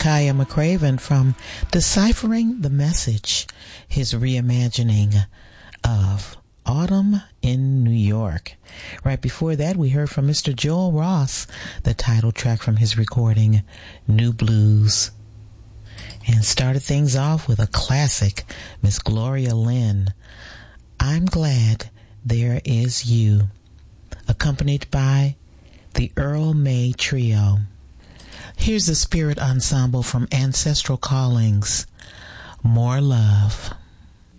Hezekiah McCraven from Deciphering the Message, his reimagining of Autumn in New York. Right before that, we heard from Mr. Joel Ross, the title track from his recording, New Blues. And started things off with a classic, Miss Gloria Lynn, I'm Glad There Is You, accompanied by the Earl May Trio. Here's the Spirit Ensemble from Ancestral Callings, More Love.